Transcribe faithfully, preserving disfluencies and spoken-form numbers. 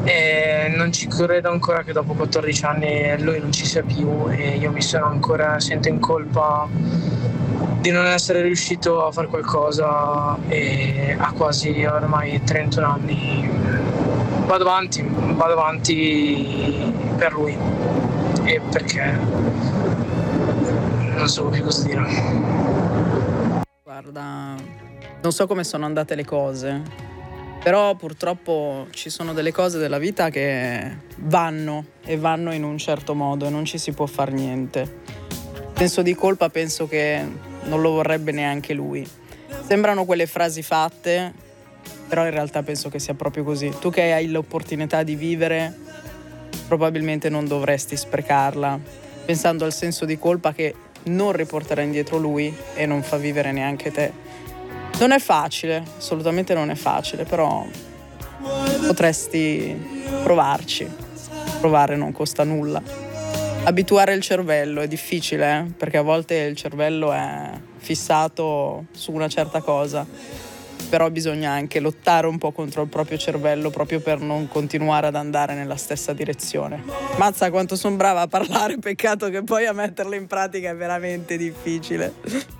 e non ci credo ancora che dopo quattordici anni lui non ci sia più, e io mi sono ancora, sento in colpa di non essere riuscito a fare qualcosa, e a quasi ormai trentuno anni vado avanti, vado avanti per lui e perché non so più cosa dire. Guarda, non so come sono andate le cose, però purtroppo ci sono delle cose della vita che vanno e vanno in un certo modo e non ci si può far niente. Senso di colpa penso che non lo vorrebbe neanche lui. Sembrano quelle frasi fatte, però in realtà penso che sia proprio così. Tu che hai l'opportunità di vivere, probabilmente non dovresti sprecarla, pensando al senso di colpa che non riporterà indietro lui e non fa vivere neanche te. Non è facile, assolutamente non è facile, però potresti provarci. Provare non costa nulla. Abituare il cervello è difficile, eh? Perché a volte il cervello è fissato su una certa cosa, però bisogna anche lottare un po' contro il proprio cervello proprio per non continuare ad andare nella stessa direzione. Mazza quanto sono brava a parlare, peccato che poi a metterlo in pratica è veramente difficile.